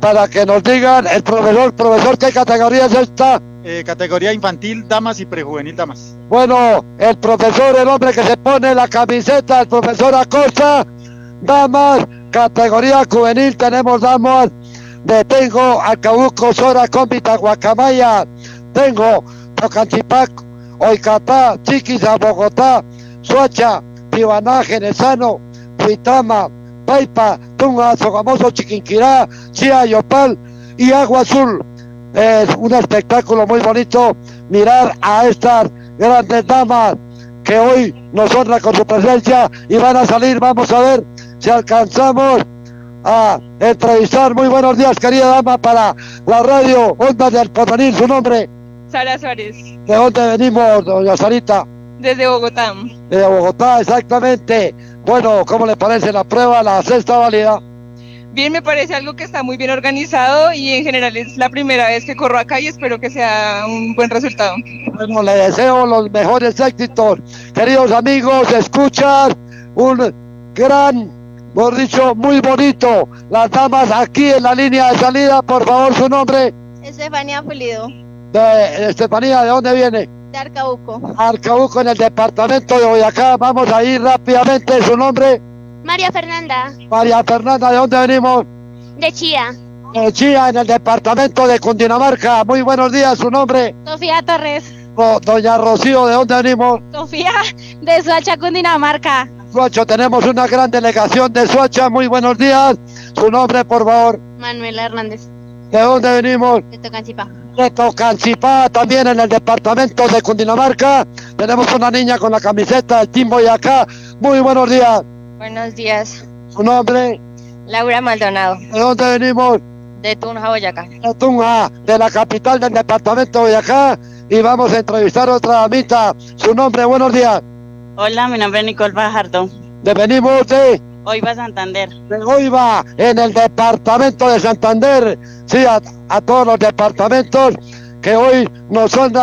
para que nos digan el profesor, ¿qué categoría es esta? Categoría infantil, damas y prejuvenil, damas. Bueno, el profesor, el hombre que se pone la camiseta, el profesor Acosta, damas, categoría juvenil, tenemos damas, tengo Alcabuco, Sora, Cómbita, Guacamaya, tengo Tocancipac, Oicatá, Chiquiza, Bogotá, Soacha, Pibaná, Genesano, Huitama, Paipa, Tunga, Sogamoso, Chiquinquirá, Chía, Yopal y Agua Azul. Es un espectáculo muy bonito mirar a estas grandes damas que hoy nos honran con su presencia y van a salir. Vamos a ver si alcanzamos a entrevistar. Muy buenos días, querida dama, para la radio Onda del Porvenir. ¿Su nombre? Sara Suárez. ¿De dónde venimos, doña Sarita? Desde Bogotá. De Bogotá, exactamente. Bueno, ¿cómo le parece la prueba, la sexta válida? Bien, me parece algo que está muy bien organizado y en general es la primera vez que corro acá y espero que sea un buen resultado. Bueno, le deseo los mejores éxitos. Queridos amigos, escuchar un gran, por dicho, muy bonito. Las damas aquí en la línea de salida, por favor, su nombre. Estefanía Pulido. De Estefanía, ¿de dónde viene? De Arcabuco. Arcabuco, en el departamento de Boyacá. Vamos a ir rápidamente, su nombre. María Fernanda. María Fernanda, ¿de dónde venimos? De Chía. De Chía, en el departamento de Cundinamarca. Muy buenos días, su nombre. Sofía Torres. Doña Rocío, ¿de dónde venimos? Sofía, de Soacha, Cundinamarca. Soacha, tenemos una gran delegación de Soacha. Muy buenos días. Su nombre, por favor. Manuela Hernández. ¿De dónde venimos? De Tocancipá. De Tocancipá, también en el departamento de Cundinamarca. Tenemos una niña con la camiseta del Team Boyacá. Muy buenos días. Buenos días. ¿Su nombre? Laura Maldonado. ¿De dónde venimos? De Tunja, Boyacá. De Tunja, de la capital del departamento de Boyacá. Y vamos a entrevistar a otra damita. Su nombre, buenos días. Hola, mi nombre es Nicole Fajardo. Venimos de Oiva, Santander. De Oiva, en el departamento de Santander. Sí, a todos los departamentos que hoy nos honran.